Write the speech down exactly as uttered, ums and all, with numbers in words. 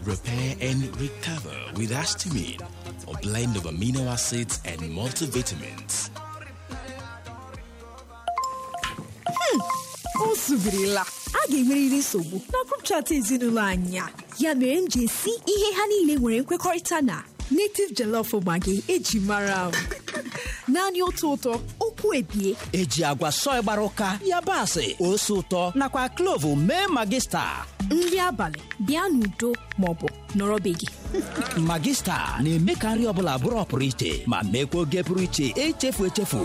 repair and recover with Astamine, a blend of amino acids and multivitamins. O subirila, a ga-enwerịrị nsogbu na group chat ezinụlọ anyị. Ya mere m ji esi ihe ha niile nwere nkwekọrịta na native jollof maggi eji mara m. Naanị otu ụtọ, okwu ebie. Eji agwa sọị gbara ụka, yabasị, ose ụtọ nakwa klovu mee Magista. Nri abalị bịa n'udo maọbụ nọrọ be gị. Magista na-eme ka nri ọbụla bụrụ ọpụrụ iche ma mekwa oge pụrụ iche echefu echefu.